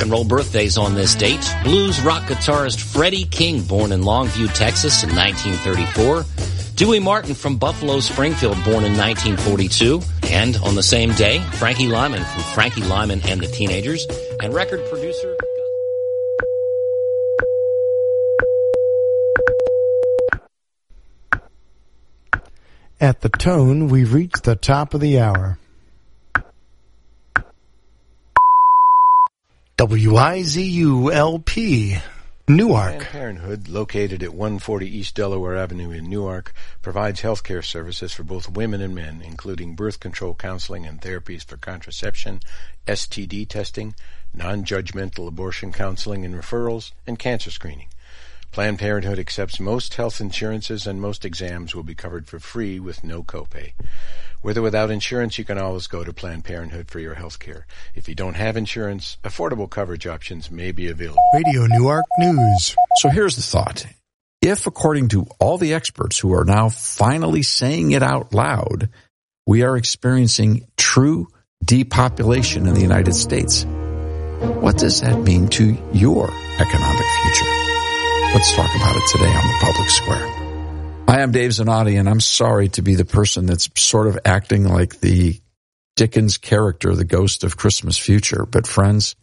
rock and roll birthdays on this date. Blues rock guitarist Freddie King, born in Longview, Texas in 1934. Dewey Martin from Buffalo Springfield, born in 1942. And on the same day, Frankie Lyman from Frankie Lyman and the Teenagers, and record producer... At the tone, we've reached the top of the hour. WIZU-LP, Newark. Planned Parenthood, located at 140 East Delaware Avenue in Newark, provides health care services for both women and men, including birth control counseling and therapies for contraception, STD testing, non-judgmental abortion counseling and referrals, and cancer screening. Planned Parenthood accepts most health insurances, and most exams will be covered for free with no copay. With or without insurance, you can always go to Planned Parenthood for your health care. If you don't have insurance, affordable coverage options may be available. Radio Newark News. So here's the thought. If, according to all the experts who are now finally saying it out loud, we are experiencing true depopulation in the United States, what does that mean to your economic future? Let's talk about it today on the Public Square. Hi, I'm Dave Zanotti, and I'm sorry to be the person that's sort of acting like the Dickens character, the ghost of Christmas future. But friends,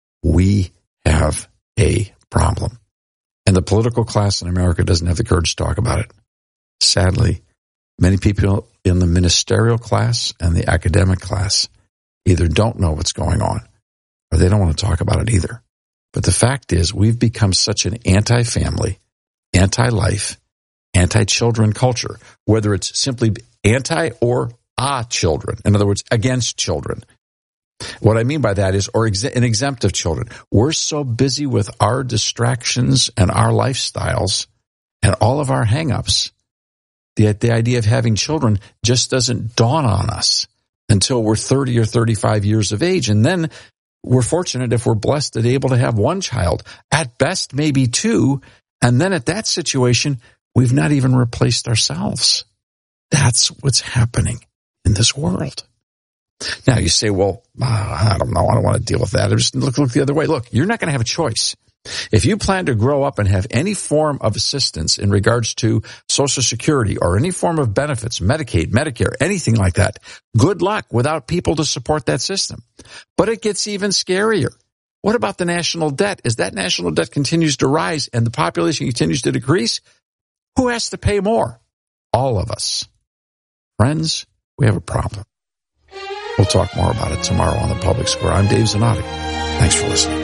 we have a problem. And the political class in America doesn't have the courage to talk about it. Sadly, many people in the ministerial class and the academic class either don't know what's going on or they don't want to talk about it either. But the fact is, we've become such an anti-family, anti-life, anti-children culture, whether it's simply anti or children. In other words, against children. What I mean by that is, or an exempt of children. We're so busy with our distractions and our lifestyles and all of our hang-ups, the idea of having children just doesn't dawn on us until we're 30 or 35 years of age. And then we're fortunate if we're blessed and able to have one child, at best maybe two, and then at that situation, we've not even replaced ourselves. That's what's happening in this world. Now you say, well, I don't know, I don't want to deal with that. Just look the other way. Look, you're not going to have a choice. If you plan to grow up and have any form of assistance in regards to Social Security or any form of benefits, Medicaid, Medicare, anything like that, good luck without people to support that system. But it gets even scarier. What about the national debt? As that national debt continues to rise and the population continues to decrease, who has to pay more? All of us. Friends, we have a problem. We'll talk more about it tomorrow on the Public Square. I'm Dave Zanotti. Thanks for listening.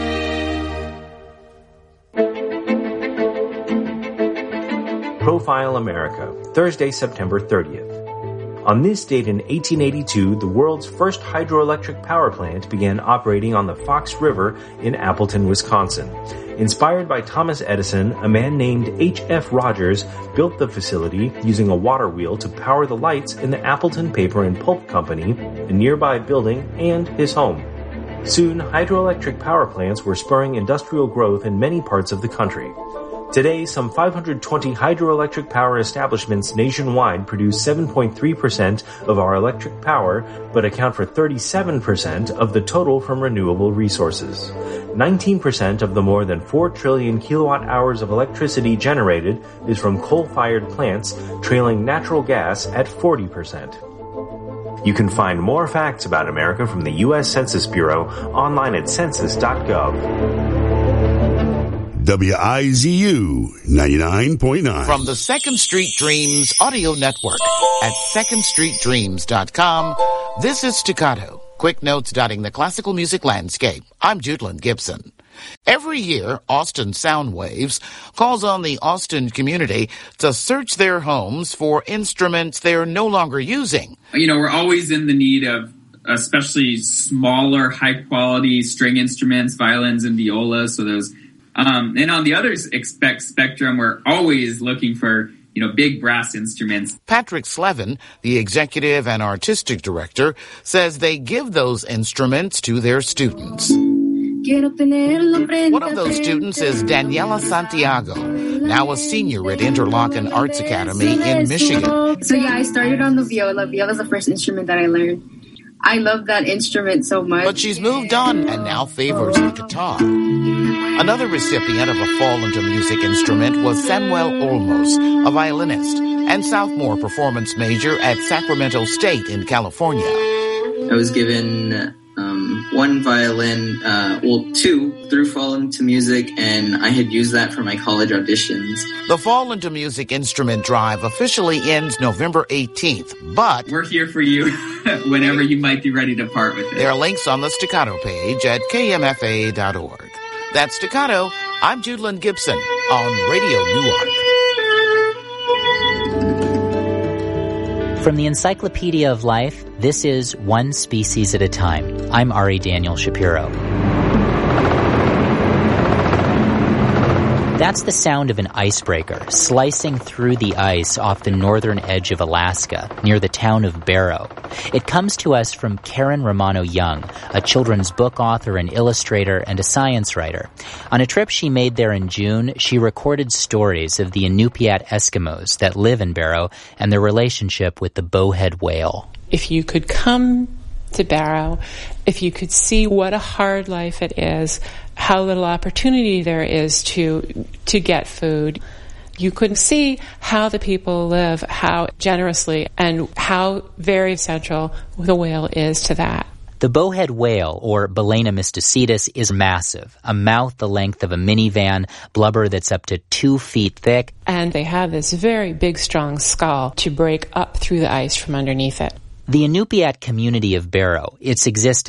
Profile America, Thursday, September 30th. On this date in 1882, the world's first hydroelectric power plant began operating on the Fox River in Appleton, Wisconsin. Inspired by Thomas Edison, a man named H.F. Rogers built the facility using a water wheel to power the lights in the Appleton Paper and Pulp Company, a nearby building, and his home. Soon, hydroelectric power plants were spurring industrial growth in many parts of the country. Today, some 520 hydroelectric power establishments nationwide produce 7.3% of our electric power, but account for 37% of the total from renewable resources. 19% of the more than 4 trillion kilowatt hours of electricity generated is from coal-fired plants, trailing natural gas at 40%. You can find more facts about America from the U.S. Census Bureau online at census.gov. WIZU 99.9. From the Second Street Dreams audio network at secondstreetdreams.com, this is Staccato. Quick notes dotting the classical music landscape. I'm Judelyn Gibson. Every year, Austin Soundwaves calls on the Austin community to search their homes for instruments they're no longer using. You know, we're always in the need of especially smaller, high-quality string instruments, violins and violas, so those. And on the other spectrum, we're always looking for, big brass instruments. Patrick Slevin, the executive and artistic director, says they give those instruments to their students. One of those students is Daniela Santiago, now a senior at Interlochen Arts Academy in Michigan. So I started on the viola. Viola is the first instrument that I learned. I love that instrument so much. But she's moved on and now favors the guitar. Another recipient of a Fall into Music instrument was Samuel Olmos, a violinist and sophomore performance major at Sacramento State in California. I was given one violin, two through Fall into Music, and I had used that for my college auditions. The Fall into Music instrument drive officially ends November 18th, but we're here for you whenever you might be ready to part with it. There are links on the Staccato page at kmfa.org. That's Staccato. I'm Judelyn Gibson on Radio Newark. From the Encyclopedia of Life, this is One Species at a Time. I'm Ari Daniel Shapiro. That's the sound of an icebreaker slicing through the ice off the northern edge of Alaska, near the town of Barrow. It comes to us from Karen Romano-Young, a children's book author and illustrator and a science writer. On a trip she made there in June, she recorded stories of the Inupiat Eskimos that live in Barrow and their relationship with the bowhead whale. If you could come to Barrow, if you could see what a hard life it is, how little opportunity there is to get food, you could see how the people live, how generously, and how very central the whale is to that. The bowhead whale, or Balena mysticetus, is massive, a mouth the length of a minivan, blubber that's up to 2 feet thick. And they have this very big, strong skull to break up through the ice from underneath it. The Inupiat community of Barrow, its existence